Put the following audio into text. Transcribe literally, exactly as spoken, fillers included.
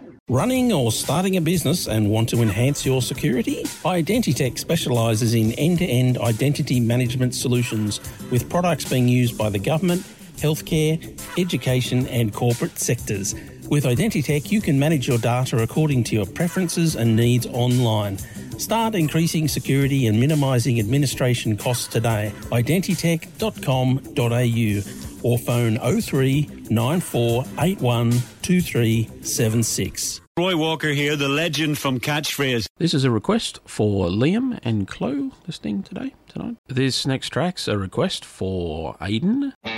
Running or starting a business and want to enhance your security? Identitech specialises in end-to-end identity management solutions with products being used by the government, healthcare, education and corporate sectors. With Identitech, you can manage your data according to your preferences and needs online. Start increasing security and minimising administration costs today. identitech dot com dot a u or phone oh three nine four eight one two three seven six. Roy Walker here, the legend from Catchphrase. This is a request for Liam and Chloe listening today, tonight. This next track's a request for Aidan.